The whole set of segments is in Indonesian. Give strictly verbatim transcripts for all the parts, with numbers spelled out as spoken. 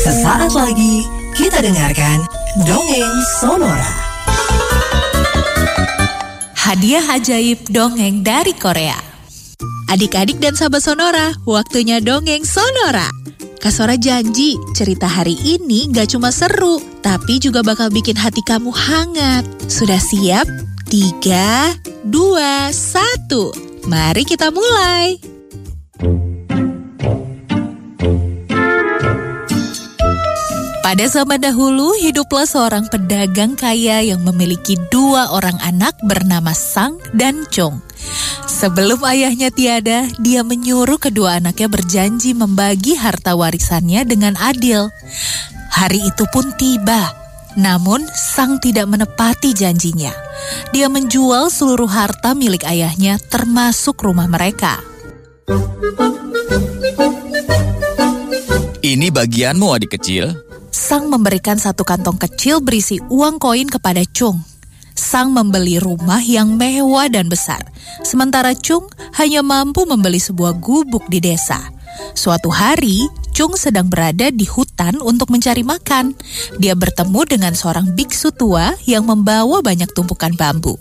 Sesaat lagi kita dengarkan Dongeng Sonora. Hadiah ajaib dongeng dari Korea. Adik-adik dan sahabat Sonora, waktunya dongeng Sonora. Kak Sora janji, cerita hari ini gak cuma seru, tapi juga bakal bikin hati kamu hangat. Sudah siap? Tiga, dua, satu. Mari kita mulai. Pada zaman dahulu, hiduplah seorang pedagang kaya yang memiliki dua orang anak bernama Sang dan Chung. Sebelum ayahnya tiada, dia menyuruh kedua anaknya berjanji membagi harta warisannya dengan adil. Hari itu pun tiba, namun Sang tidak menepati janjinya. Dia menjual seluruh harta milik ayahnya, termasuk rumah mereka. Ini bagianmu, adik kecil. Sang memberikan satu kantong kecil berisi uang koin kepada Chung. Sang membeli rumah yang mewah dan besar, sementara Chung hanya mampu membeli sebuah gubuk di desa. Suatu hari, Chung sedang berada di hutan untuk mencari makan. Dia bertemu dengan seorang biksu tua yang membawa banyak tumpukan bambu.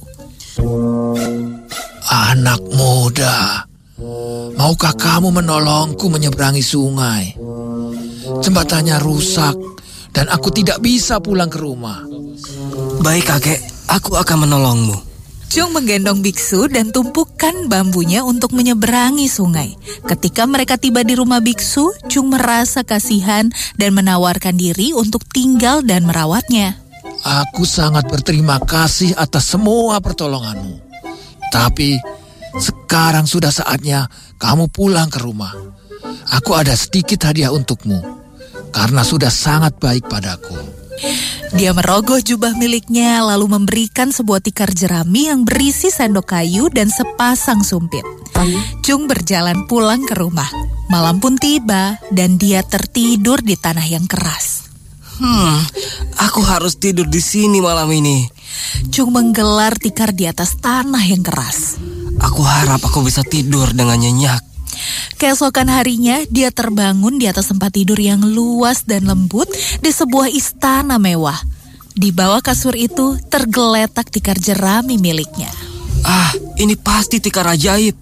Anak muda, maukah kamu menolongku menyeberangi sungai? Jembatannya rusak dan aku tidak bisa pulang ke rumah. Baik kakek, aku akan menolongmu. Chung menggendong biksu dan tumpukan bambunya untuk menyeberangi sungai. Ketika mereka tiba di rumah biksu, Chung merasa kasihan dan menawarkan diri untuk tinggal dan merawatnya. Aku sangat berterima kasih atas semua pertolonganmu. Tapi sekarang sudah saatnya kamu pulang ke rumah. Aku ada sedikit hadiah untukmu, karena sudah sangat baik padaku. Dia merogoh jubah miliknya lalu memberikan sebuah tikar jerami yang berisi sendok kayu dan sepasang sumpit. Chung berjalan pulang ke rumah. Malam pun tiba dan dia tertidur di tanah yang keras. Hmm, aku harus tidur di sini malam ini. Chung menggelar tikar di atas tanah yang keras. Aku harap aku bisa tidur dengan nyenyak. Keesokan harinya, dia terbangun di atas tempat tidur yang luas dan lembut di sebuah istana mewah. Di bawah kasur itu tergeletak tikar jerami miliknya. Ah, ini pasti tikar ajaib.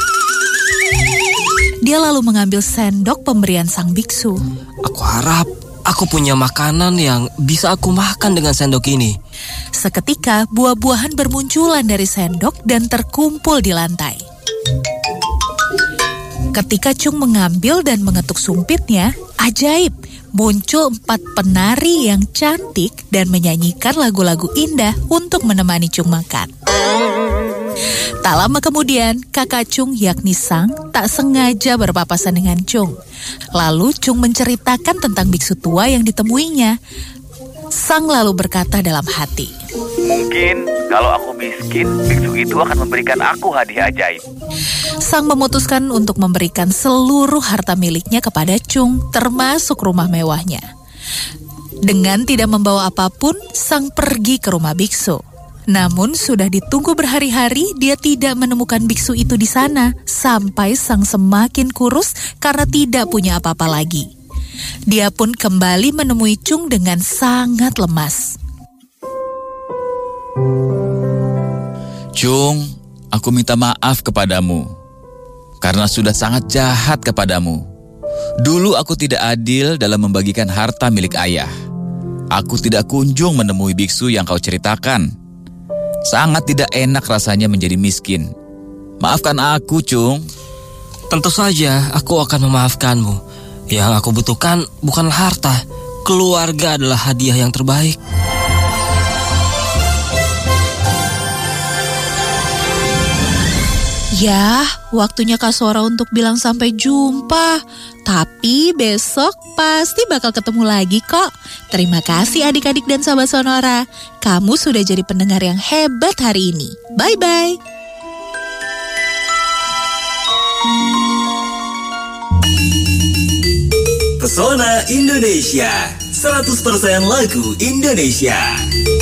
Dia lalu mengambil sendok pemberian sang biksu. Aku harap aku punya makanan yang bisa aku makan dengan sendok ini. Seketika, buah-buahan bermunculan dari sendok dan terkumpul di lantai. Ketika Chung mengambil dan mengetuk sumpitnya, ajaib, muncul empat penari yang cantik dan menyanyikan lagu-lagu indah untuk menemani Chung makan. Tak lama kemudian, kakak Chung yakni Sang tak sengaja berpapasan dengan Chung. Lalu Chung menceritakan tentang biksu tua yang ditemuinya. Sang lalu berkata dalam hati, mungkin kalau aku miskin, biksu itu akan memberikan aku hadiah ajaib. Sang memutuskan untuk memberikan seluruh harta miliknya kepada Chung, termasuk rumah mewahnya. Dengan tidak membawa apapun, Sang pergi ke rumah biksu. Namun sudah ditunggu berhari-hari, dia tidak menemukan biksu itu di sana, sampai Sang semakin kurus karena tidak punya apa-apa lagi. Dia pun kembali menemui Chung dengan sangat lemas. Chung, aku minta maaf kepadamu karena sudah sangat jahat kepadamu. Dulu aku tidak adil dalam membagikan harta milik ayah. Aku tidak kunjung menemui biksu yang kau ceritakan. Sangat tidak enak rasanya menjadi miskin. Maafkan aku, Chung. Tentu saja aku akan memaafkanmu. Yang aku butuhkan bukanlah harta. Keluarga adalah hadiah yang terbaik. Ya, waktunya Kak Sora untuk bilang sampai jumpa. Tapi besok pasti bakal ketemu lagi kok. Terima kasih adik-adik dan sahabat Sonora. Kamu sudah jadi pendengar yang hebat hari ini. Bye-bye. Pesona Indonesia, seratus persen lagu Indonesia.